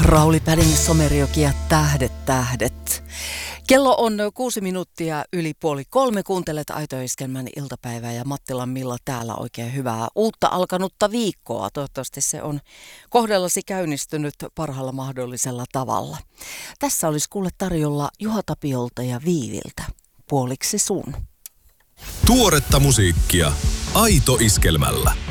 Rauli Päding, Somerjoki ja tähdet. Kello on 6 minuuttia yli 2:30. Kuuntelet Aito Iskelmän iltapäivää ja Mattilan Milla täällä. Oikein hyvää uutta alkanutta viikkoa. Toivottavasti se on kohdallasi käynnistynyt parhaalla mahdollisella tavalla. Tässä olisi kuule tarjolla Juha Tapiolta ja Viiviltä. Puoliksi sun. Tuoretta musiikkia Aito Iskelmällä.